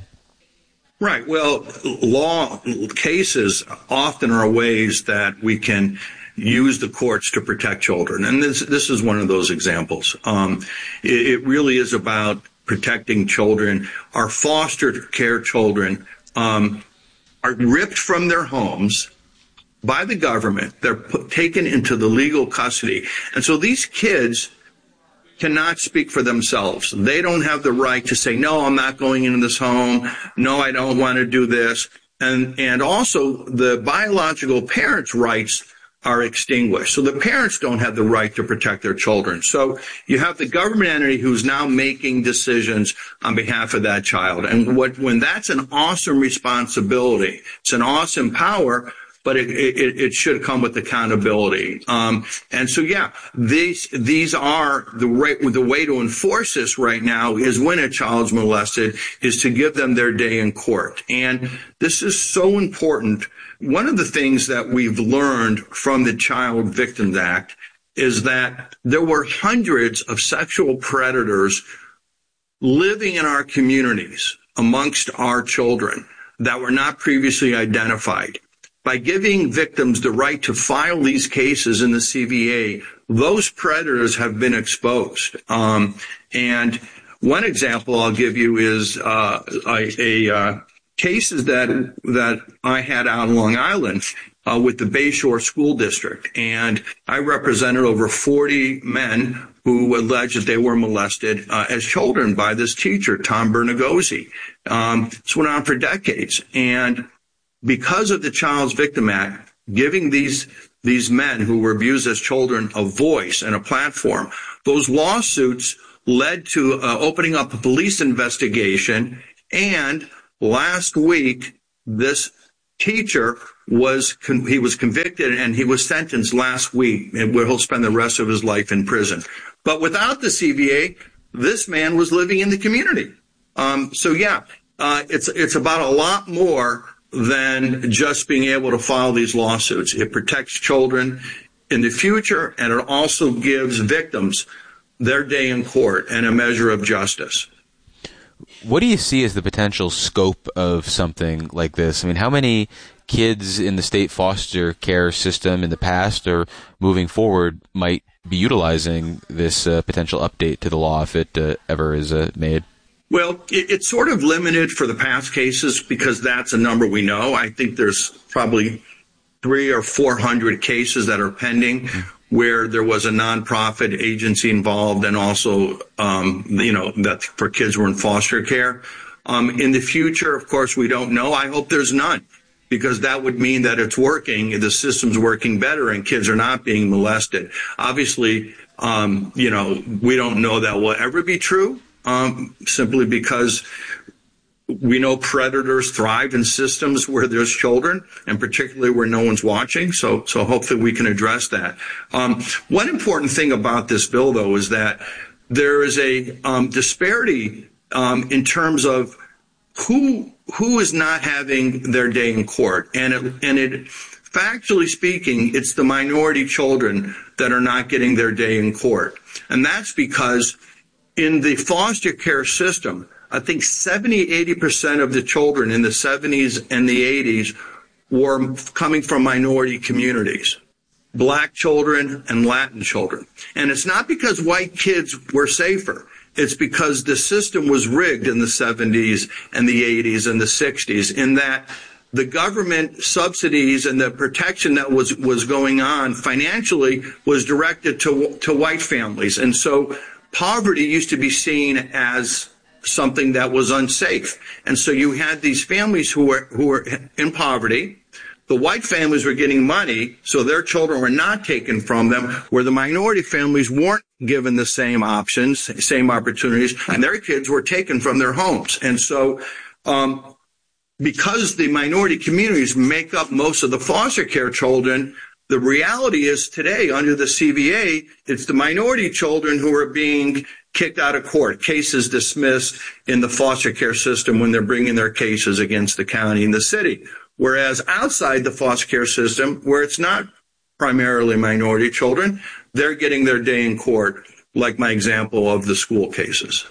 Right. Well, law cases often are ways that we can use the courts to protect children. And this this is one of those examples. Um, it, it really is about protecting children. Our foster care children um, are ripped from their homes by the government. They're put, taken into the legal custody. And so these kids cannot speak for themselves. They don't have the right to say, no, I'm not going into this home. No, I don't want to do this. And, and also the biological parents' rights are extinguished. So the parents don't have the right to protect their children. So you have the government entity who's now making decisions on behalf of that child. And what, when that's an awesome responsibility, it's an awesome power, but it, it, it should come with accountability. Um, and so, yeah, these, these are the right, the way to enforce this right now is when a child's molested is to give them their day in court. And this is so important. One of the things that we've learned from the Child Victims Act is that there were hundreds of sexual predators living in our communities amongst our children that were not previously identified. By giving victims the right to file these cases in the C V A, those predators have been exposed. Um, and one example I'll give you is uh, a, a uh, cases that that I had out on Long Island uh, with the Bayshore School District, and I represented over forty men who alleged that they were molested uh, as children by this teacher, Tom Bernagosi. Um, this went on for decades, and because of the Child's Victim Act, giving these these men who were abused as children a voice and a platform, those lawsuits led to uh, opening up a police investigation. And last week, this teacher was con- he was convicted and he was sentenced last week, and where he'll spend the rest of his life in prison. But without the C V A, this man was living in the community. Um, so yeah, uh, it's it's about a lot more than just being able to file these lawsuits. It protects children in the future, and it also gives victims their day in court and a measure of justice. What do you see as the potential scope of something like this? I mean, how many kids in the state foster care system in the past or moving forward might be utilizing this uh, potential update to the law if it uh, ever is uh, made? Well, it, it's sort of limited for the past cases because that's a number we know. I think there's probably three or four hundred cases that are pending where there was a nonprofit agency involved, and also, um, you know, that for kids who were in foster care. Um, in the future, of course, we don't know. I hope there's none, because that would mean that it's working, the system's working better, and kids are not being molested. Obviously, um, you know, we don't know that will ever be true. Um, simply because we know predators thrive in systems where there's children, and particularly where no one's watching. So, so hopefully we can address that. Um, one important thing about this bill, though, is that there is a um, disparity um, in terms of who who is not having their day in court, and it, and it, factually speaking, it's the minority children that are not getting their day in court, and that's because in the foster care system, I think seventy, eighty percent of the children in the seventies and the eighties were coming from minority communities, black children and Latin children. And it's not because white kids were safer. It's because the system was rigged in the seventies and the eighties and the sixties, in that the government subsidies and the protection that was, was going on financially was directed to, to white families. And so poverty used to be seen as something that was unsafe. And so you had these families who were who were in poverty. The white families were getting money, so their children were not taken from them, where the minority families weren't given the same options, same opportunities, and their kids were taken from their homes. And so um, because the minority communities make up most of the foster care children, the reality is today, under the C V A, it's the minority children who are being kicked out of court, cases dismissed in the foster care system when they're bringing their cases against the county and the city. Whereas outside the foster care system, where it's not primarily minority children, they're getting their day in court, like my example of the school cases.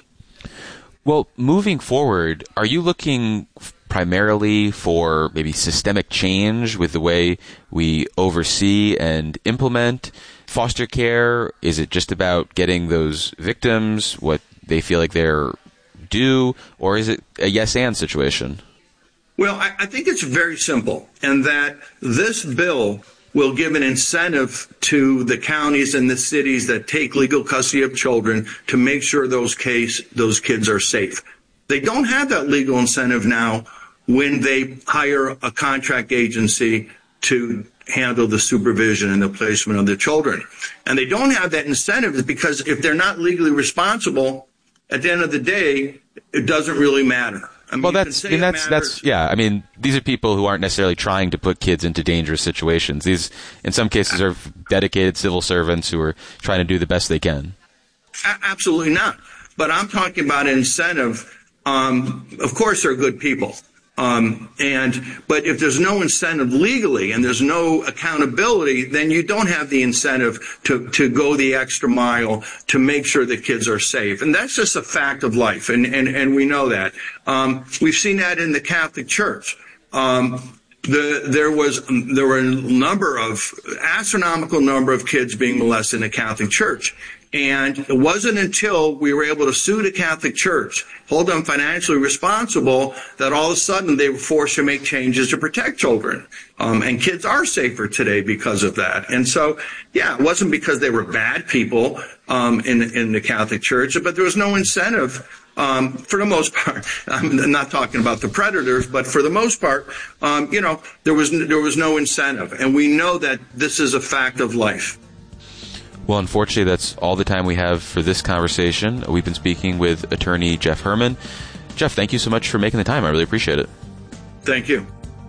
Well, moving forward, are you looking primarily for maybe systemic change with the way we oversee and implement foster care? Is it just about getting those victims what they feel like they're due, or is it a yes-and situation? Well, I, I think it's very simple, and that this bill will give an incentive to the counties and the cities that take legal custody of children to make sure those case those kids are safe. They don't have that legal incentive now when they hire a contract agency to handle the supervision and the placement of the children. And they don't have that incentive because if they're not legally responsible, at the end of the day, it doesn't really matter. I mean, well, that's, I mean, that's, that's, yeah, I mean, these are people who aren't necessarily trying to put kids into dangerous situations. These, in some cases, are dedicated civil servants who are trying to do the best they can. A- absolutely not. But I'm talking about an incentive. Um, of course, they're good people. Um, and, but if there's no incentive legally and there's no accountability, then you don't have the incentive to, to go the extra mile to make sure that kids are safe. And that's just a fact of life. And, and, and we know that. Um, we've seen that in the Catholic Church. Um, The, there was there were a number of astronomical number of kids being molested in the Catholic Church, and it wasn't until we were able to sue the Catholic Church, hold them financially responsible, that all of a sudden they were forced to make changes to protect children. Um, and kids are safer today because of that. And so, yeah, it wasn't because they were bad people um, in in the Catholic Church, but there was no incentive. Um, for the most part, I'm not talking about the predators, but for the most part, um, you know, there was there was no incentive, and we know that this is a fact of life. Well, unfortunately, that's all the time we have for this conversation. We've been speaking with attorney Jeff Herman. Jeff, thank you so much for making the time. I really appreciate it. Thank you.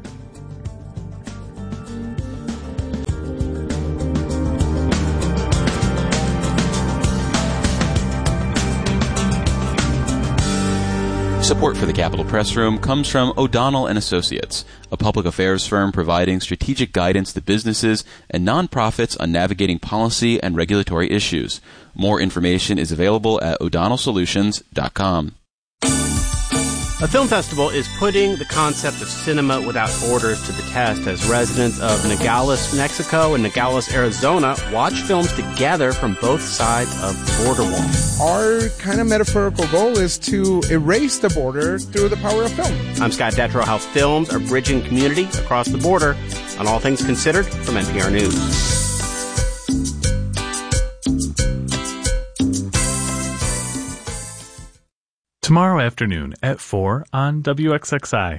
Support for the Capitol Press Room comes from O'Donnell and Associates, a public affairs firm providing strategic guidance to businesses and nonprofits on navigating policy and regulatory issues. More information is available at o'donnell solutions dot com. A film festival is putting the concept of cinema without borders to the test as residents of Nogales, Mexico and Nogales, Arizona watch films together from both sides of the border wall. Our kind of metaphorical goal is to erase the border through the power of film. I'm Scott Detrow, how films are bridging community across the border on All Things Considered from N P R News. Tomorrow afternoon at four on W X X I.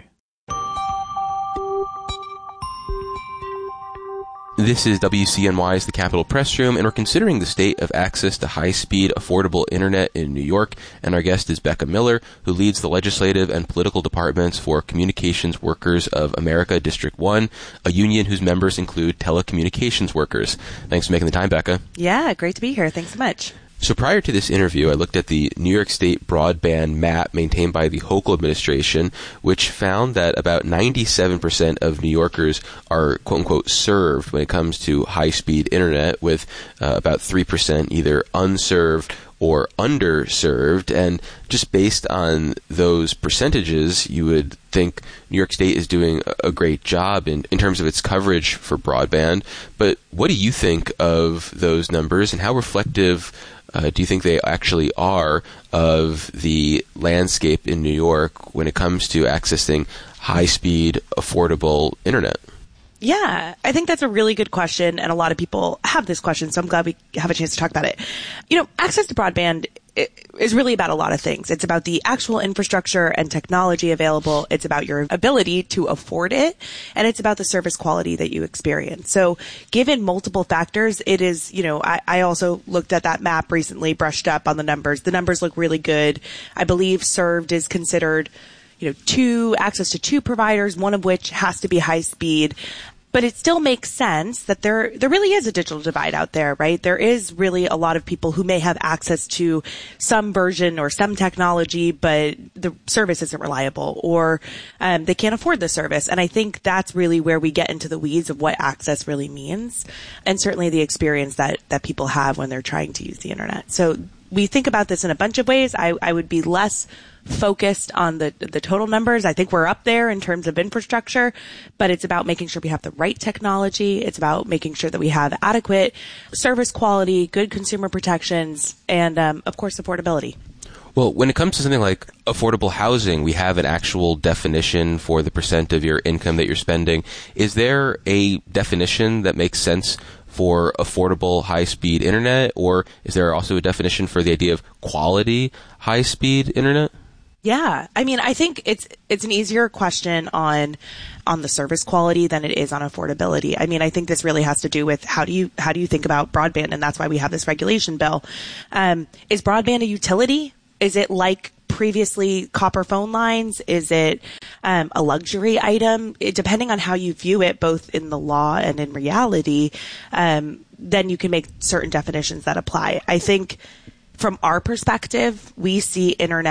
This is W C N Y's The Capitol Press Room, and we're considering the state of access to high-speed, affordable internet in New York. And our guest is Becca Miller, who leads the legislative and political departments for Communications Workers of America District one, a union whose members include telecommunications workers. Thanks for making the time, Becca. Yeah, great to be here. Thanks so much. So prior to this interview, I looked at the New York State broadband map maintained by the Hochul administration, which found that about ninety-seven percent of New Yorkers are, quote-unquote, served when it comes to high-speed internet, with uh, about three percent either unserved or underserved. And just based on those percentages, you would think New York State is doing a great job in, in terms of its coverage for broadband. But what do you think of those numbers, and how reflective Uh, do you think they actually are of the landscape in New York when it comes to accessing high-speed, affordable internet? Yeah, I think that's a really good question, and a lot of people have this question, so I'm glad we have a chance to talk about it. You know, access to broadband is really about a lot of things. It's about the actual infrastructure and technology available. It's about your ability to afford it, and it's about the service quality that you experience. So given multiple factors, it is, you know, I, I also looked at that map recently, brushed up on the numbers. The numbers look really good. I believe served is considered, you know, two, access to two providers, one of which has to be high speed. But it still makes sense that there there really is a digital divide out there, right? There is really a lot of people who may have access to some version or some technology, but the service isn't reliable, or um, they can't afford the service. And I think that's really where we get into the weeds of what access really means, and certainly the experience that, that people have when they're trying to use the internet. So we think about this in a bunch of ways. I, I would be less focused on the the total numbers. I think we're up there in terms of infrastructure, but it's about making sure we have the right technology. It's about making sure that we have adequate service quality, good consumer protections, and um, of course, affordability. Well, when it comes to something like affordable housing, we have an actual definition for the percent of your income that you're spending. Is there a definition that makes sense for affordable high-speed internet, or is there also a definition for the idea of quality high-speed internet? Yeah, I mean, I think it's it's an easier question on on the service quality than it is on affordability. I mean, I think this really has to do with how do you how do you think about broadband, and that's why we have this regulation bill. Um, is broadband a utility? Is it like previously copper phone lines? Is it um, a luxury item? It, depending on how you view it, both in the law and in reality, um, then you can make certain definitions that apply. I think from our perspective, we see internet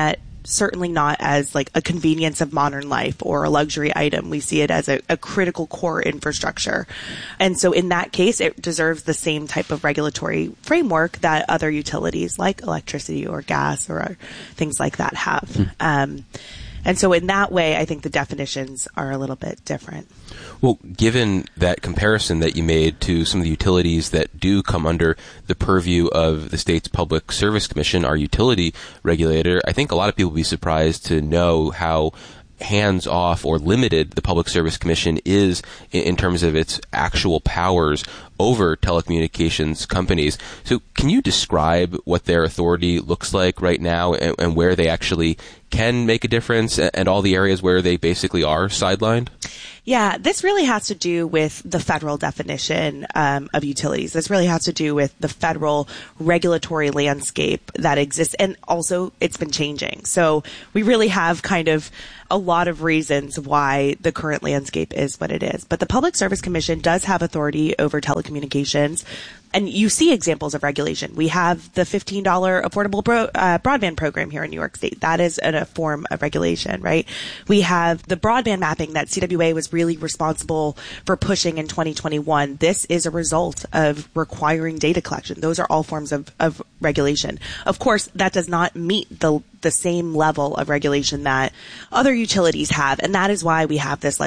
certainly not as like a convenience of modern life or a luxury item. We see it as a, a critical core infrastructure. And so in that case, it deserves the same type of regulatory framework that other utilities like electricity or gas or things like that have. Mm. Um, and so in that way, I think the definitions are a little bit different. Well, given that comparison that you made to some of the utilities that do come under the purview of the state's Public Service Commission, our utility regulator, I think a lot of people will be surprised to know how hands-off or limited the Public Service Commission is in, in terms of its actual powers over telecommunications companies. So can you describe what their authority looks like right now and, and where they actually can make a difference and, and all the areas where they basically are sidelined? Yeah, this really has to do with the federal definition um, of utilities. This really has to do with the federal regulatory landscape that exists, and also it's been changing. So we really have kind of a lot of reasons why the current landscape is what it is. But the Public Service Commission does have authority over telecommunications. And you see examples of regulation. We have the fifteen dollars affordable bro- uh, broadband program here in New York State. That is a form of regulation, right? We have the broadband mapping that C W A was really responsible for pushing in twenty twenty-one. This is a result of requiring data collection. Those are all forms of, of regulation. Of course, that does not meet the the same level of regulation that other utilities have. And that is why we have this